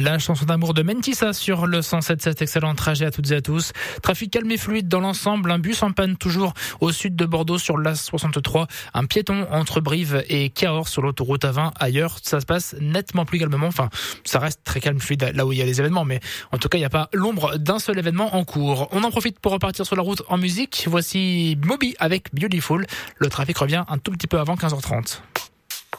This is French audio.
La chanson d'amour de Mentissa sur le 107.7. Excellent trajet à toutes et à tous. Trafic calme et fluide dans l'ensemble. Un bus en panne toujours au sud de Bordeaux sur l'A63. Un piéton entre Brive et Cahors sur l'autoroute A20. Ailleurs, ça se passe nettement plus calmement. Enfin, ça reste très calme, fluide là où il y a les événements. Mais en tout cas, il n'y a pas l'ombre d'un seul événement en cours. On en profite pour repartir sur la route en musique. Voici Moby avec Beautiful. Le trafic revient un tout petit peu avant 15h30.